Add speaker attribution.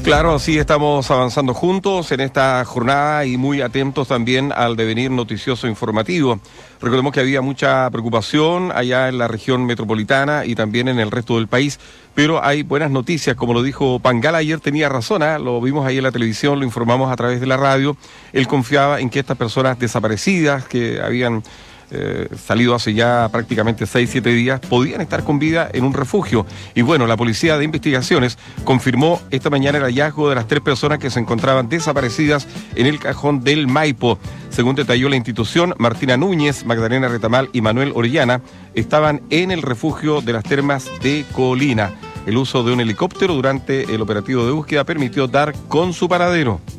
Speaker 1: Claro, así estamos avanzando juntos en esta jornada y muy atentos también al devenir noticioso informativo. Recordemos que había mucha preocupación allá en la región metropolitana y también en el resto del país, pero hay buenas noticias, como lo dijo Pangala ayer, tenía razón, lo vimos ahí en la televisión, lo informamos a través de la radio. Él confiaba en que estas personas desaparecidas que habían salido hace ya prácticamente 6-7 días, podían estar con vida en un refugio. Y bueno, la Policía de Investigaciones confirmó esta mañana el hallazgo de las 3 personas que se encontraban desaparecidas en el cajón del Maipo. Según detalló la institución, Martina Núñez, Magdalena Retamal y Manuel Orellana estaban en el refugio de las Termas de Colina. El uso de un helicóptero durante el operativo de búsqueda permitió dar con su paradero.